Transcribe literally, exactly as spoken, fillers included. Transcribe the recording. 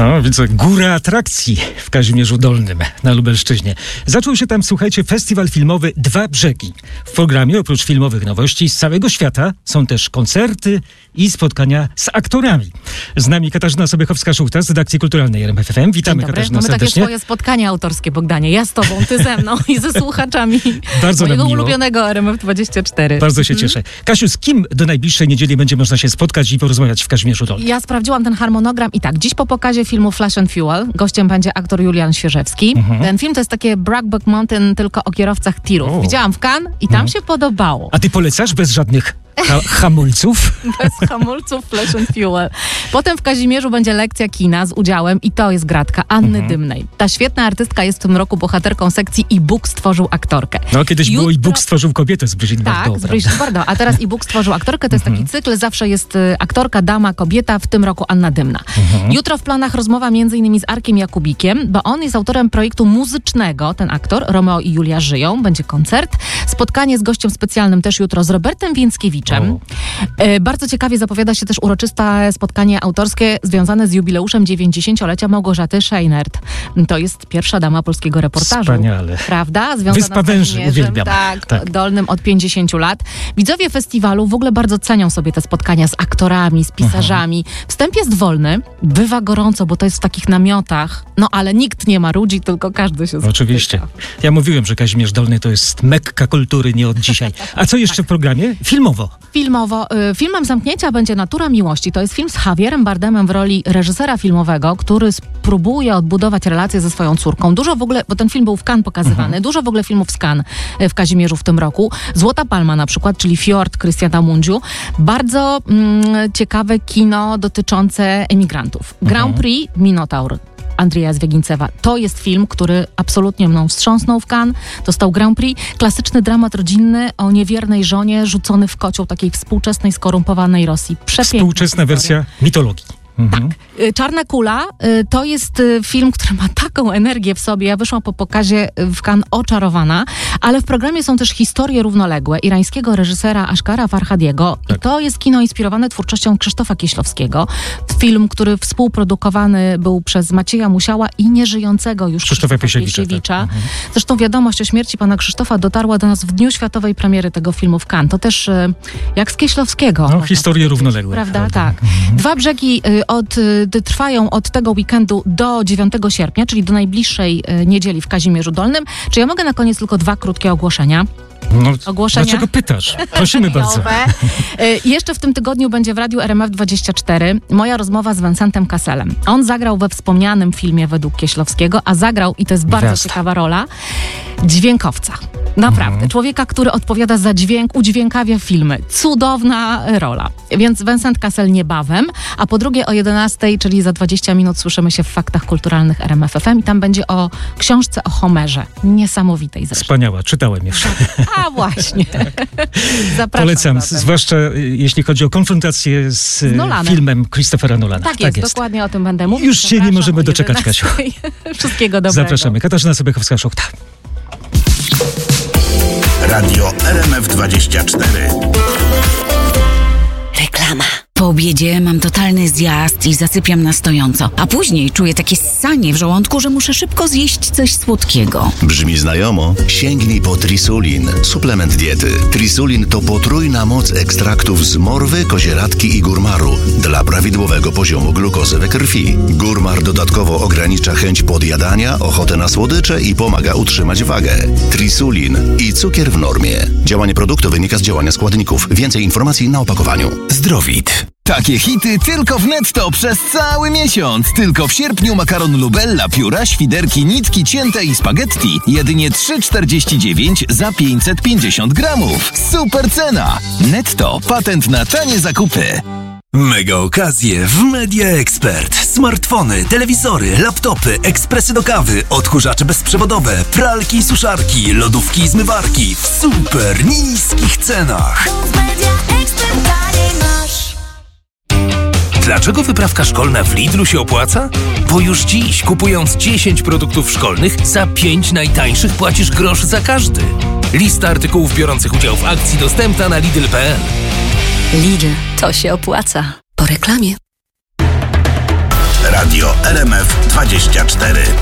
O, widzę górę atrakcji w Kazimierzu Dolnym na Lubelszczyźnie. Zaczął się tam, słuchajcie, festiwal filmowy Dwa Brzegi. W programie oprócz filmowych nowości z całego świata są też koncerty i spotkania z aktorami. Z nami Katarzyna Sobiechowska-Szuchta z redakcji kulturalnej R M F F M. Witamy, Katarzyna, Mamy serdecznie. takie swoje spotkanie autorskie, Bogdanie. Ja z tobą, ty ze mną i ze słuchaczami Bardzo mojego nam miło. ulubionego R M F dwadzieścia cztery. Bardzo się cieszę. Kasiu, z kim do najbliższej niedzieli będzie można się spotkać i porozmawiać w Kazimierzu Dolnym? Ja sprawdziłam ten harmonogram i tak, dziś po pokazie filmu Flash and Fuel gościem będzie aktor Julian Świeżewski. Mhm. Ten film to jest takie Brokeback Mountain, tylko o kierowcach tirów. O. Widziałam w Cannes i tam Mhm. się podobało. A ty polecasz bez żadnych ha- hamulców? Bez hamulców Flash and Fuel. Potem w Kazimierzu będzie lekcja kina z udziałem, i to jest gratka, Anny Mhm. Dymnej. Ta świetna artystka jest w tym roku bohaterką sekcji i Bóg stworzył aktorkę. No, kiedyś było i Jutro- Bóg stworzył kobietę z Brigitte Tak, Bardot, z prawda? Brigitte Bardot. A teraz i Bóg stworzył aktorkę. To jest taki cykl. Zawsze jest y, aktorka, dama, kobieta. W tym roku Anna Dymna. Jutro w planach rozmowa między innymi z Arkiem Jakubikiem, bo on jest autorem projektu muzycznego, ten aktor. Romeo i Julia żyją. Będzie koncert. Spotkanie z gościem specjalnym też jutro z Robertem Więckiewiczem. O. E, bardzo ciekawie zapowiada się też uroczyste spotkanie autorskie związane z jubileuszem dziewięćdziesięciolecia Małgorzaty Scheinert. To jest pierwsza dama polskiego reportażu. Wspaniale. Prawda? Związana Wyspa z Węży, Kazimierzem, uwielbiam. Tak, Tak. Dolnym od pięćdziesięciu lat. Widzowie festiwalu w ogóle bardzo cenią sobie te spotkania z aktorami, z pisarzami. Wstęp jest wolny, bywa gorąco, bo to jest w takich namiotach, no ale nikt nie marudzi, tylko każdy się Oczywiście. spotyka. Ja mówiłem, że Kazimierz Dolny to jest mekka kultury nie od dzisiaj. A co jeszcze w programie? Filmowo. Filmowo, y, filmem zamknięcia będzie Natura Miłości. To jest film z Javierem Bardemem w roli reżysera filmowego, który spróbuje odbudować relacje ze swoją córką. Dużo w ogóle, bo ten film był w Cannes pokazywany, Mhm. dużo w ogóle filmów z Cannes y, w Kazimierzu w tym roku. Złota Palma na przykład, czyli Fjord Krystiana Mundziu. Bardzo mm, ciekawe kino dotyczące emigrantów. Grand Mhm. Prix Minotaur Andrzeja Zwiegincewa. To jest film, który absolutnie mną wstrząsnął w Cannes. Dostał Grand Prix. Klasyczny dramat rodzinny o niewiernej żonie rzucony w kocioł takiej współczesnej, skorumpowanej Rosji. Przepiękna Współczesna historia. wersja mitologii. Mhm. Y, Czarna kula y, to jest y, film, który ma taką energię w sobie. Ja wyszłam po pokazie y, w Cannes oczarowana, ale w programie są też historie równoległe irańskiego reżysera Ashkara Farhadiego. Tak. I to jest kino inspirowane twórczością Krzysztofa Kieślowskiego. Film, który współprodukowany był przez Macieja Musiała i nieżyjącego już Krzysztofa Krzysztofa Piesiewicza, Piesiewicza. tak. Mhm. Zresztą wiadomość o śmierci pana Krzysztofa dotarła do nas w dniu światowej premiery tego filmu w Cannes. To też y, jak z Kieślowskiego. No, można historie powiedzieć. równoległe. Prawda? Tak. Dwa brzegi y, od, y, trwają od tego weekendu do dziewiątego sierpnia, czyli do najbliższej y, niedzieli w Kazimierzu Dolnym. Czy ja mogę na koniec tylko dwa krótkie ogłoszenia? No, Ogłoszenia? dlaczego pytasz? Prosimy bardzo. Y, jeszcze w tym tygodniu będzie w Radiu R M F dwadzieścia cztery moja rozmowa z Vincentem Casselem. On zagrał we wspomnianym filmie według Kieślowskiego, a zagrał, i to jest bardzo Gwiazda. ciekawa rola, dźwiękowca. Naprawdę. Mhm. Człowieka, który odpowiada za dźwięk, udźwiękawia filmy. Cudowna rola. Więc Vincent Cassel niebawem, a po drugie o jedenastej, czyli za dwadzieścia minut słyszymy się w Faktach Kulturalnych R M F F M i tam będzie o książce o Homerze. Niesamowitej zresztą. Wspaniała, czytałem już. A właśnie. Zapraszam. Polecam, zatem. zwłaszcza y, jeśli chodzi o konfrontację z, y, Z Nolanem. filmem Christophera Nolana. Tak jest, dokładnie o tym będę mówić. Już się nie Zapraszam możemy o doczekać, Kasiu. jedenastej. Wszystkiego dobrego. Zapraszamy. Katarzyna Sobiechowska-Szuchta. Radio R M F dwadzieścia cztery. Reklama. Po obiedzie mam totalny zjazd i zasypiam na stojąco, a później czuję takie ssanie w żołądku, że muszę szybko zjeść coś słodkiego. Brzmi znajomo? Sięgnij po Trisulin, suplement diety. Trisulin to potrójna moc ekstraktów z morwy, kozieradki i górmaru dla prawidłowego poziomu glukozy we krwi. Górmar dodatkowo ogranicza chęć podjadania, ochotę na słodycze i pomaga utrzymać wagę. Trisulin i cukier w normie. Działanie produktu wynika z działania składników. Więcej informacji na opakowaniu. Zdrowit. Takie hity tylko w Netto przez cały miesiąc. Tylko w sierpniu makaron Lubella, pióra, świderki, nitki cięte i spaghetti. Jedynie trzy czterdzieści dziewięć za pięćset pięćdziesiąt gramów. Super cena. Netto. Patent na tanie zakupy. Mega okazje w Media Expert. Smartfony, telewizory, laptopy, ekspresy do kawy, odkurzacze bezprzewodowe, pralki i suszarki, lodówki i zmywarki w super niskich cenach. Dlaczego wyprawka szkolna w Lidlu się opłaca? Bo już dziś, kupując dziesięć produktów szkolnych, za pięć najtańszych płacisz grosz za każdy. Lista artykułów biorących udział w akcji dostępna na lidl kropka p l. Lidl, to się opłaca. Po reklamie. Radio R M F dwadzieścia cztery.